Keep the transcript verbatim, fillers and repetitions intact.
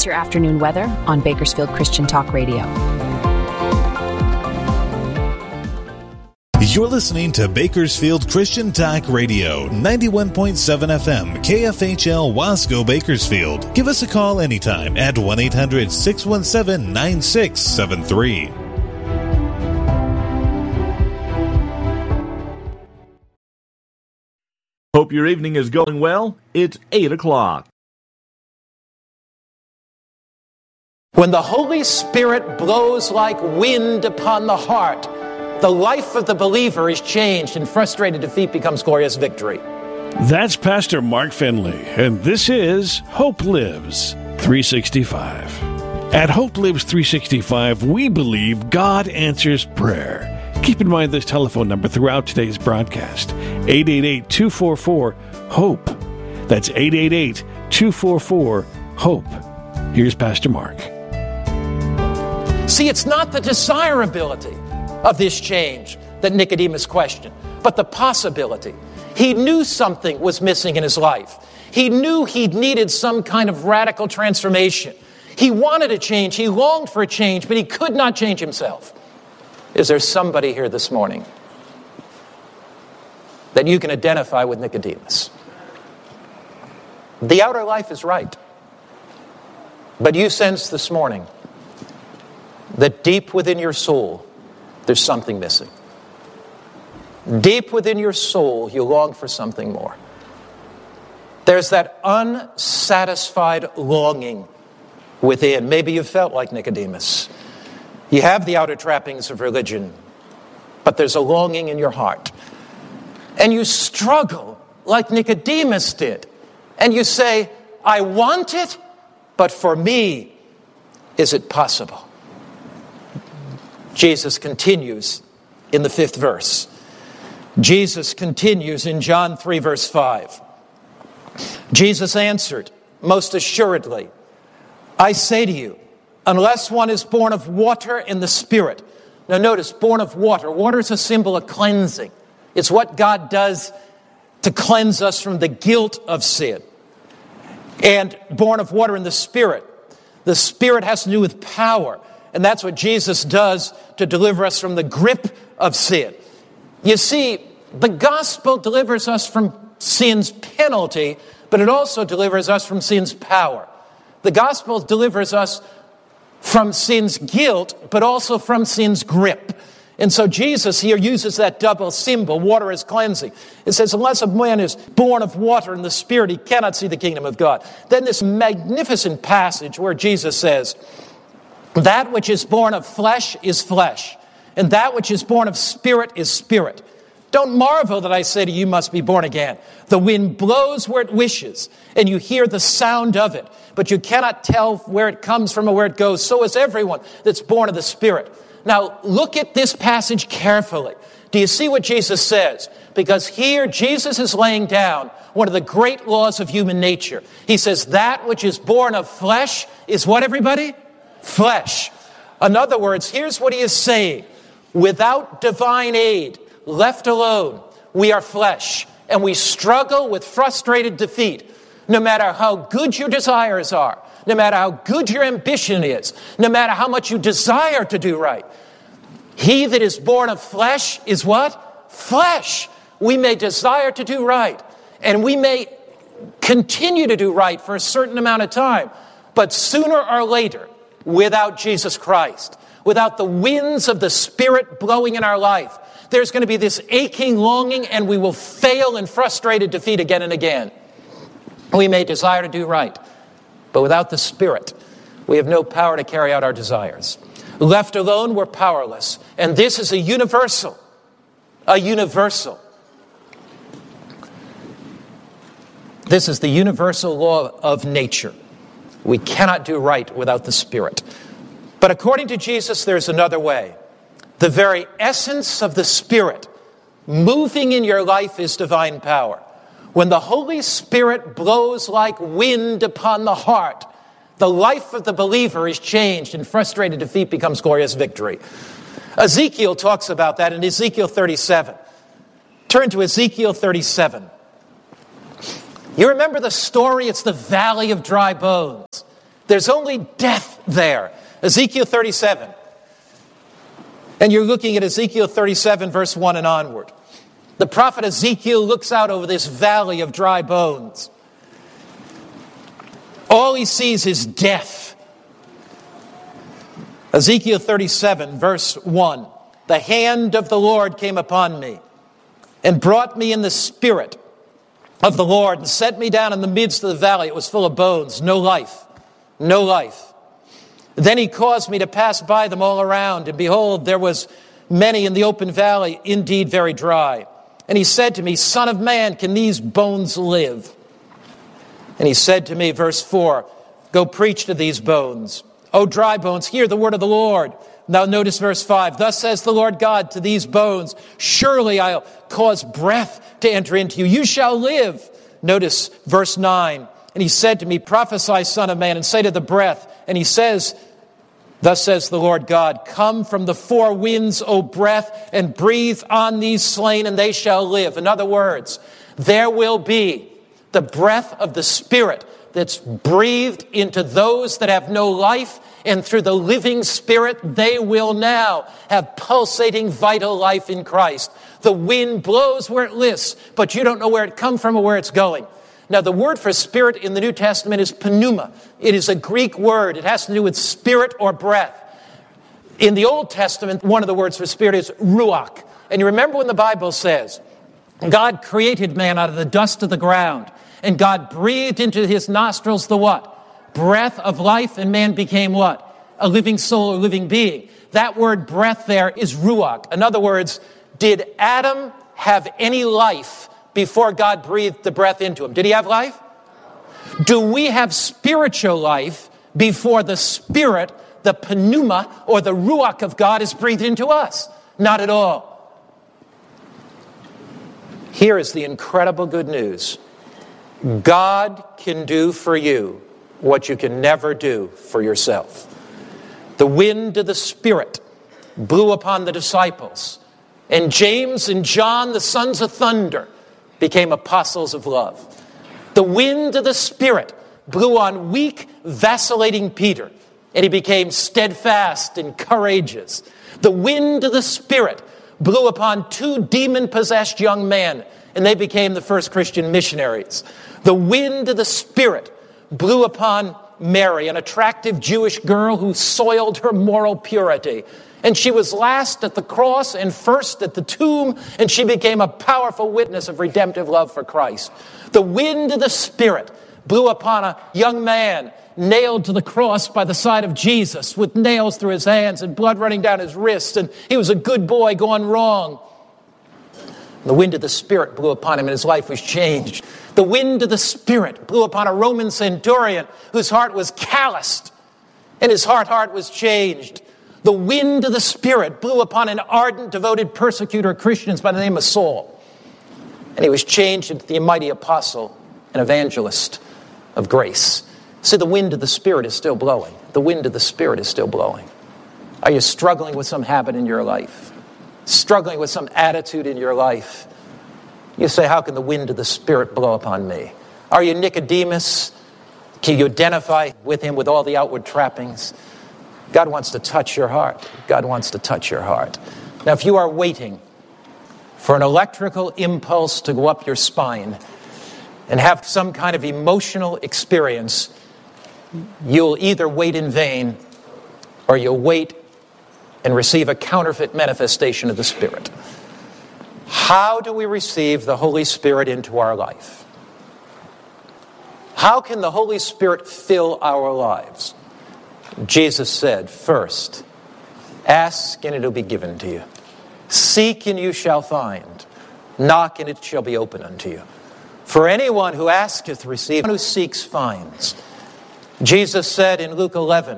your afternoon weather on Bakersfield Christian Talk Radio. You're listening to Bakersfield Christian Talk Radio, ninety-one point seven F M, K F H L, Wasco, Bakersfield. Give us a call anytime at one eight hundred six one seven nine six seven three. Hope your evening is going well. It's eight o'clock. When the Holy Spirit blows like wind upon the heart, the life of the believer is changed, and frustrated defeat becomes glorious victory. That's Pastor Mark Finley, and this is Hope Lives three sixty-five. At Hope Lives three sixty-five, we believe God answers prayer. Keep in mind this telephone number throughout today's broadcast, eight eight eight, two four four, HOPE. That's eight eight eight, two four four, HOPE. Here's Pastor Mark. See, it's not the desirability of this change that Nicodemus questioned, but the possibility. He knew something was missing in his life. He knew he needed some kind of radical transformation. He wanted a change. He longed for a change, but he could not change himself. Is there somebody here this morning that you can identify with Nicodemus? The outer life is right, but you sense this morning that deep within your soul, there's something missing. Deep within your soul, you long for something more. There's that unsatisfied longing within. Maybe you felt like Nicodemus. You have the outer trappings of religion, but there's a longing in your heart. And you struggle like Nicodemus did. And you say, I want it, but for me, is it possible? Jesus continues in the fifth verse. Jesus continues in John three, verse five. Jesus answered, most assuredly, I say to you, unless one is born of water and the Spirit. Now notice, born of water. Water is a symbol of cleansing. It's what God does to cleanse us from the guilt of sin. And born of water and the Spirit. The Spirit has to do with power. And that's what Jesus does to deliver us from the grip of sin. You see, the gospel delivers us from sin's penalty, but it also delivers us from sin's power. The gospel delivers us from sin's guilt, but also from sin's grip. And so Jesus here uses that double symbol, water is cleansing. It says, unless a man is born of water and the Spirit, he cannot see the kingdom of God. Then this magnificent passage where Jesus says, that which is born of flesh is flesh, and that which is born of spirit is spirit. Don't marvel that I say to you, you must be born again. The wind blows where it wishes, and you hear the sound of it, but you cannot tell where it comes from or where it goes. So is everyone that's born of the Spirit. Now, look at this passage carefully. Do you see what Jesus says? Because here, Jesus is laying down one of the great laws of human nature. He says, that which is born of flesh is what, everybody? Flesh. In other words, here's what he is saying. Without divine aid, left alone, we are flesh, and we struggle with frustrated defeat. No matter how good your desires are, no matter how good your ambition is, no matter how much you desire to do right, he that is born of flesh is what? Flesh. We may desire to do right, and we may continue to do right for a certain amount of time, but sooner or later, without Jesus Christ, without the winds of the Spirit blowing in our life, there's going to be this aching longing, and we will fail in frustrated defeat again and again. We may desire to do right, but without the Spirit, we have no power to carry out our desires. Left alone, we're powerless. And this is a universal, a universal. This is the universal law of nature. We cannot do right without the Spirit. But according to Jesus, there's another way. The very essence of the Spirit moving in your life is divine power. When the Holy Spirit blows like wind upon the heart, the life of the believer is changed, and frustrated defeat becomes glorious victory. Ezekiel talks about that in Ezekiel thirty-seven. Turn to Ezekiel thirty-seven. You remember the story? It's the valley of dry bones. There's only death there. Ezekiel thirty-seven. And you're looking at Ezekiel thirty-seven, verse one and onward. The prophet Ezekiel looks out over this valley of dry bones. All he sees is death. Ezekiel thirty-seven, verse one. The hand of the Lord came upon me and brought me in the spirit of the Lord and set me down in the midst of the valley. It was full of bones, no life, no life. Then he caused me to pass by them all around, and behold, there was many in the open valley, indeed very dry. And he said to me, Son of man, can these bones live? And he said to me, verse four, go preach to these bones. O dry bones, hear the word of the Lord. Now notice verse five. Thus says the Lord God to these bones, surely I'll cause breath to enter into you. You shall live. Notice verse nine. And he said to me, prophesy, son of man, and say to the breath. And he says, thus says the Lord God, come from the four winds, O breath, and breathe on these slain, and they shall live. In other words, there will be the breath of the Spirit that's breathed into those that have no life, and through the living Spirit, they will now have pulsating vital life in Christ. The wind blows where it lists, but you don't know where it comes from or where it's going. Now, the word for spirit in the New Testament is pneuma. It is a Greek word. It has to do with spirit or breath. In the Old Testament, one of the words for spirit is ruach. And you remember when the Bible says, God created man out of the dust of the ground, and God breathed into his nostrils the what? Breath of life, and man became what? A living soul, a living being. That word breath there is ruach. In other words, did Adam have any life before God breathed the breath into him? Did he have life? Do we have spiritual life before the Spirit, the pneuma, or the ruach of God is breathed into us? Not at all. Here is the incredible good news. God can do for you what you can never do for yourself. The wind of the Spirit blew upon the disciples, and James and John, the sons of thunder, became apostles of love. The wind of the Spirit blew on weak, vacillating Peter, and he became steadfast and courageous. The wind of the Spirit blew upon two demon-possessed young men, and they became the first Christian missionaries. The wind of the Spirit blew upon Mary, an attractive Jewish girl who soiled her moral purity. And she was last at the cross and first at the tomb, and she became a powerful witness of redemptive love for Christ. The wind of the Spirit blew upon a young man nailed to the cross by the side of Jesus with nails through his hands and blood running down his wrists, and he was a good boy going wrong. The wind of the Spirit blew upon him, and his life was changed. The wind of the Spirit blew upon a Roman centurion whose heart was calloused, and his heart heart was changed. The wind of the Spirit blew upon an ardent, devoted persecutor of Christians by the name of Saul, and he was changed into the mighty apostle and evangelist of grace. See, the wind of the Spirit is still blowing. The wind of the Spirit is still blowing. Are you struggling with some habit in your life? Struggling with some attitude in your life? You say, how can the wind of the Spirit blow upon me? Are you Nicodemus? Can you identify with him with all the outward trappings? God wants to touch your heart. God wants to touch your heart. Now, if you are waiting for an electrical impulse to go up your spine and have some kind of emotional experience, you'll either wait in vain or you'll wait and receive a counterfeit manifestation of the Spirit. How do we receive the Holy Spirit into our life? How can the Holy Spirit fill our lives? Jesus said, first, ask and it will be given to you. Seek and you shall find. Knock and it shall be open unto you. For anyone who asketh receives, who seeks finds. Jesus said in Luke eleven,